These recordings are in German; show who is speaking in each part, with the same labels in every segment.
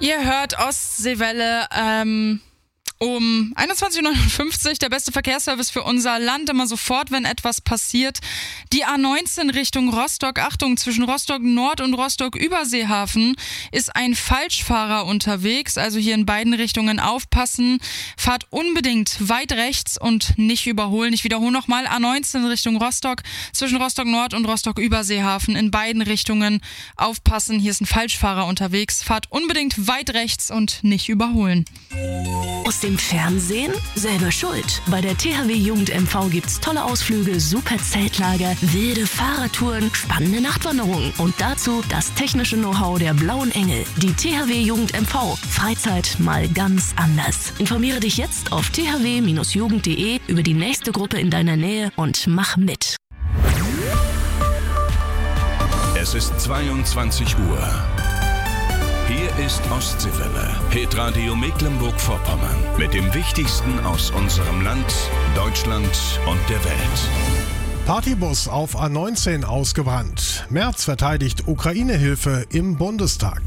Speaker 1: Ihr hört Ostseewelle um 21.59 Uhr, der beste Verkehrsservice für unser Land, immer sofort, wenn etwas passiert. Die A19 Richtung Rostock, Achtung, zwischen Rostock Nord und Rostock Überseehafen ist ein Falschfahrer unterwegs, also hier in beiden Richtungen aufpassen. Fahrt unbedingt weit rechts und nicht überholen. Ich wiederhole nochmal, A19 Richtung Rostock, zwischen Rostock Nord und Rostock Überseehafen, in beiden Richtungen aufpassen. Hier ist ein Falschfahrer unterwegs. Fahrt unbedingt weit rechts und nicht überholen.
Speaker 2: Aus dem Fernsehen? Selber schuld. Bei der THW Jugend MV gibt's tolle Ausflüge, super Zeltlager, wilde Fahrradtouren, spannende Nachtwanderungen und dazu das technische Know-how der Blauen Engel. Die THW Jugend MV. Freizeit mal ganz anders. Informiere dich jetzt auf thw-jugend.de über die nächste Gruppe in deiner Nähe und mach mit.
Speaker 3: Es ist 22 Uhr. Hier ist Ostseewelle, Hitradio Mecklenburg-Vorpommern, mit dem Wichtigsten aus unserem Land, Deutschland und der Welt.
Speaker 4: Partybus auf A19 ausgebrannt. Merz verteidigt Ukraine-Hilfe im Bundestag.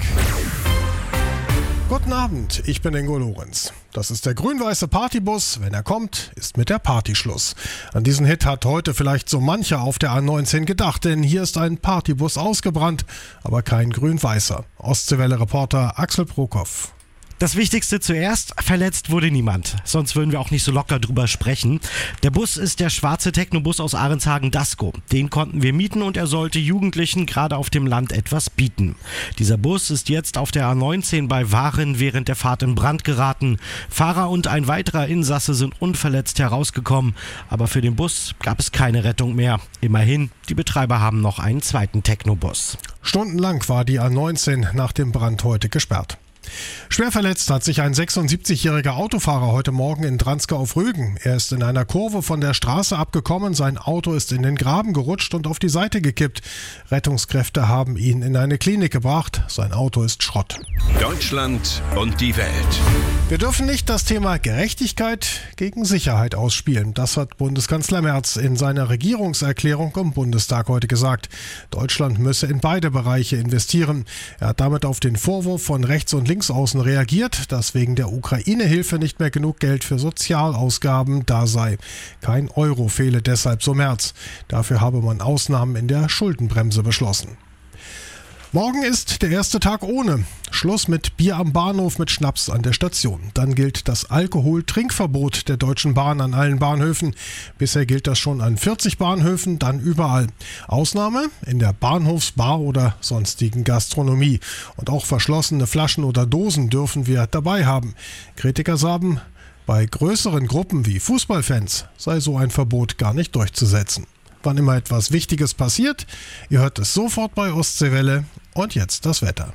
Speaker 4: Guten Abend, ich bin Ingo Lorenz. Das ist der grün-weiße Partybus. Wenn er kommt, ist mit der Party Schluss. An diesen Hit hat heute vielleicht so mancher auf der A19 gedacht, denn hier ist ein Partybus ausgebrannt, aber kein grün-weißer. Ostseewelle-Reporter Axel Prokop.
Speaker 5: Das Wichtigste zuerst, verletzt wurde niemand. Sonst würden wir auch nicht so locker drüber sprechen. Der Bus ist der schwarze Technobus aus Ahrenshagen-Dasco. Den konnten wir mieten und er sollte Jugendlichen gerade auf dem Land etwas bieten. Dieser Bus ist jetzt auf der A19 bei Waren während der Fahrt in Brand geraten. Fahrer und ein weiterer Insasse sind unverletzt herausgekommen. Aber für den Bus gab es keine Rettung mehr. Immerhin, die Betreiber haben noch einen zweiten Technobus.
Speaker 4: Stundenlang war die A19 nach dem Brand heute gesperrt. Schwer verletzt hat sich ein 76-jähriger Autofahrer heute Morgen in Dranske auf Rügen. Er ist in einer Kurve von der Straße abgekommen, sein Auto ist in den Graben gerutscht und auf die Seite gekippt. Rettungskräfte haben ihn in eine Klinik gebracht. Sein Auto ist Schrott.
Speaker 3: Deutschland und die Welt.
Speaker 4: Wir dürfen nicht das Thema Gerechtigkeit gegen Sicherheit ausspielen. Das hat Bundeskanzler Merz in seiner Regierungserklärung im Bundestag heute gesagt. Deutschland müsse in beide Bereiche investieren. Er hat damit auf den Vorwurf von Rechts- und Linksaußen reagiert, dass wegen der Ukraine-Hilfe nicht mehr genug Geld für Sozialausgaben da sei. Kein Euro fehle deshalb, so Merz. Dafür habe man Ausnahmen in der Schuldenbremse beschlossen. Morgen ist der erste Tag ohne. Schluss mit Bier am Bahnhof mit Schnaps an der Station. Dann gilt das Alkohol-Trinkverbot der Deutschen Bahn an allen Bahnhöfen. Bisher gilt das schon an 40 Bahnhöfen, dann überall. Ausnahme in der Bahnhofsbar oder sonstigen Gastronomie. Und auch verschlossene Flaschen oder Dosen dürfen wir dabei haben. Kritiker sagen, bei größeren Gruppen wie Fußballfans sei so ein Verbot gar nicht durchzusetzen. Wann immer etwas Wichtiges passiert, ihr hört es sofort bei Ostseewelle. Und jetzt das Wetter.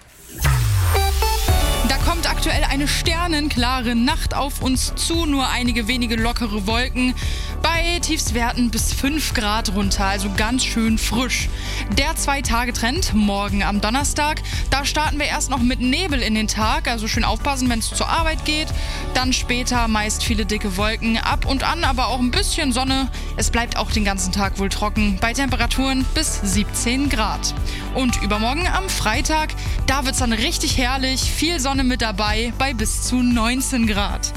Speaker 1: Da kommt aktuell eine sternenklare Nacht auf uns zu, nur einige wenige lockere Wolken. Bei Tiefstwerten bis 5 Grad runter, also ganz schön frisch. Der 2-Tage-Trend morgen am Donnerstag, da starten wir erst noch mit Nebel in den Tag, also schön aufpassen, wenn es zur Arbeit geht. Dann später meist viele dicke Wolken, ab und an aber auch ein bisschen Sonne. Es bleibt auch den ganzen Tag wohl trocken, bei Temperaturen bis 17 Grad. Und übermorgen am Freitag, da wird es dann richtig herrlich, viel Sonne mit dabei, bei bis zu 19 Grad.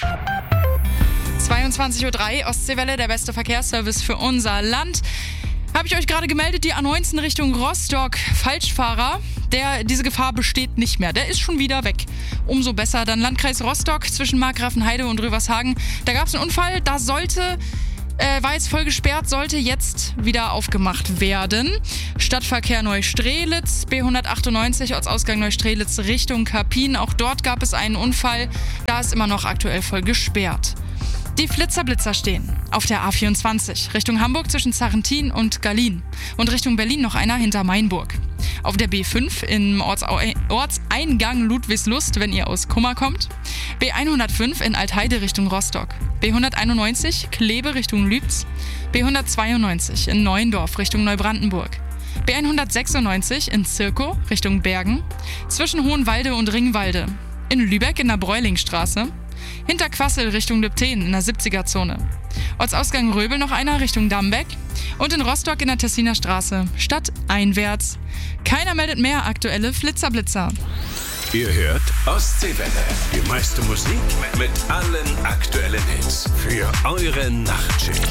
Speaker 1: 22.03 Uhr, Ostseewelle, der beste Verkehrsservice für unser Land. Habe ich euch gerade gemeldet, die A19 Richtung Rostock, Falschfahrer, diese Gefahr besteht nicht mehr, der ist schon wieder weg. Umso besser, dann Landkreis Rostock zwischen Markgrafenheide und Rövershagen. Da gab es einen Unfall, da war jetzt voll gesperrt, sollte jetzt wieder aufgemacht werden. Stadtverkehr Neustrelitz, B198, Ortsausgang Neustrelitz Richtung Karpin. Auch dort gab es einen Unfall, da ist immer noch aktuell voll gesperrt. Die Flitzer-Blitzer stehen auf der A24 Richtung Hamburg zwischen Sarrentin und Gallien und Richtung Berlin noch einer hinter Mainburg. Auf der B5 im Ortseingang Ludwigslust, wenn ihr aus Kummer kommt. B105 in Altheide Richtung Rostock. B191 Kleve Richtung Lübz. B192 in Neuendorf Richtung Neubrandenburg. B196 in Zirkow Richtung Bergen. Zwischen Hohenwalde und Ringwalde. In Lübeck in der Bräulingstraße. Hinter Quassel Richtung Lübten in der 70er-Zone. Ortsausgang Röbel noch einer Richtung Dambeck. Und in Rostock in der Tessiner Straße, stadteinwärts. Keiner meldet mehr aktuelle Flitzer-Blitzer.
Speaker 3: Ihr hört Ostseewelle. Die meiste Musik mit allen aktuellen Hits für eure Nachtschicht.